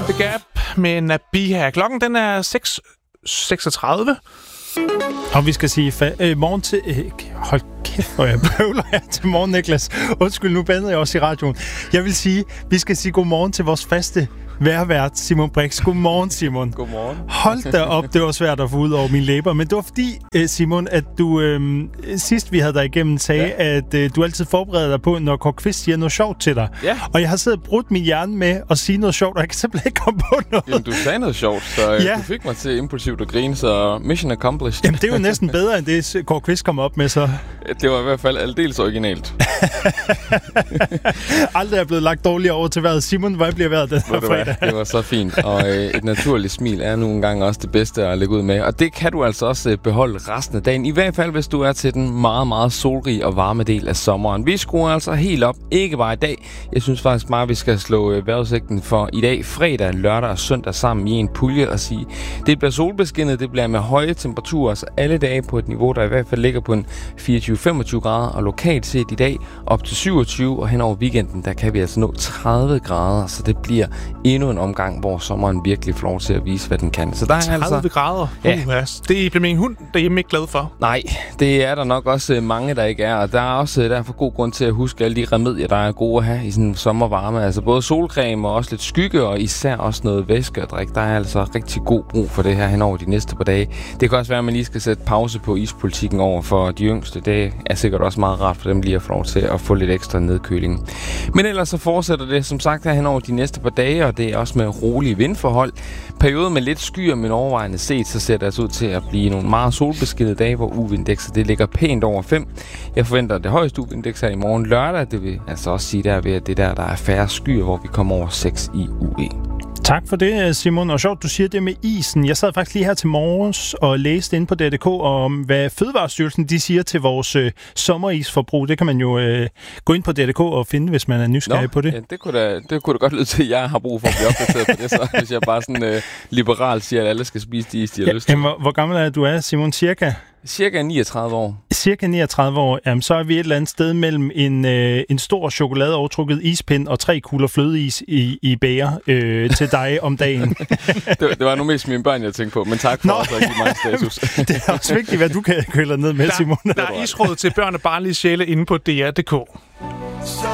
The Gap med Nabiha. Klokken den er 6:36. Og vi skal sige morgen til... hold kæft, hvor jeg bøvler her til morgen, Niklas. Undskyld, nu bandede jeg også i radioen. Jeg vil sige, vi skal sige godmorgen til vores faste værvært, Simon Brix. Godmorgen, Simon. Godmorgen. Hold da op, det var svært at få ud over mine læber. Men det var fordi, Simon, at du sidst vi havde dig igennem, sagde, at du altid forbereder dig på, når Kåre Kvist siger noget sjovt til dig. Ja. Og jeg har siddet og brudt min hjerne med at sige noget sjovt, og jeg kan simpelthen ikke komme på noget. Jamen, du sagde noget sjovt, så du fik mig til impulsivt at grine, så mission accomplished. Jamen, det er jo næsten bedre, end det Kåre Kvist kom op med, så... Det var i hvert fald aldeles originalt. Aldrig er blevet lagt dårligt over til vejret. Simon, hvad bliver vejret den her fredag? Det var så fint, og et naturligt smil er nogle gange også det bedste at lægge ud med. Og det kan du altså også beholde resten af dagen. I hvert fald, hvis du er til den meget, meget solrige og varme del af sommeren. Vi skruer altså helt op, ikke bare i dag. Jeg synes faktisk meget, vi skal slå vejrudsigten for i dag, fredag, lørdag og søndag sammen i en pulje og sige, det bliver solbeskinnet, det bliver med høje temperaturer, så alle dage på et niveau, der i hvert fald ligger på en 24-25 grader, og lokalt set i dag op til 27, og hen over weekenden, der kan vi altså nå 30 grader, så det bliver endnu en omgang, hvor sommeren virkelig får lov til at vise, hvad den kan. Så der er 30 grader? Ja. Det bliver min hund derhjemme ikke glad for. Nej, det er der nok også mange, der ikke er, og der er også derfor god grund til at huske alle de remedier, der er gode at have i sådan en sommervarme. Altså både solcreme og også lidt skygge, og især også noget væske at drikke. Der er altså rigtig god brug for det her hen over de næste par dage. Det kan også være, at man lige skal sætte pause på ispolitikken over for de yngste. Det er sikkert også meget rart for dem lige at få lov til at få lidt ekstra nedkøling. Men ellers så fortsætter det som sagt her hen over de næste par dage, og det er også med rolige vindforhold. Perioden med lidt skyer, men overvejende set, så ser det altså ud til at blive nogle meget solbeskinnede dage, hvor UV-indekset det ligger pænt over 5. Jeg forventer det højeste UV-indeks her i morgen lørdag. Det vil altså også sige der ved, at det der er færre skyer, hvor vi kommer over 6 i UV. Tak for det, Simon. Og sjovt, du siger det med isen. Jeg sad faktisk lige her til morges og læste inde på DDK om, hvad Fødevarestyrelsen de siger til vores sommerisforbrug. Det kan man jo gå ind på DDK og finde, hvis man er nysgerrig på det. Ja, det kunne da godt lyde til, at jeg har brug for at blive opdateret på det, så hvis jeg bare sådan liberalt siger, at alle skal spise de is, de har lyst til. Hvor gammel er du, Simon? Cirka 39 år. Cirka 39 år. Jamen, så er vi et eller andet sted mellem en stor chokoladeovertrukket ispind og 3 kugler flødeis i bæger til dig om dagen. det var nu mest mine børn, jeg tænkte på, men tak for også at give mig status. Det er også vigtigt, hvad du kan køle ned med, Simon. Der er isråd til børn og barnlige sjæle inde på DR.dk.